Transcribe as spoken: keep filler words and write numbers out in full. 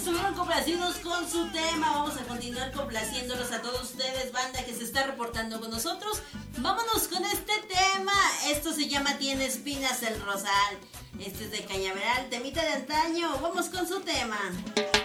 estuvieron complacidos con su tema. Vamos a continuar complaciéndolos a todos ustedes, banda que se está reportando con nosotros. Vámonos con este tema. Esto se llama Tiene espinas el rosal. Este es de Cañaveral, temita de antaño. Vamos con su tema.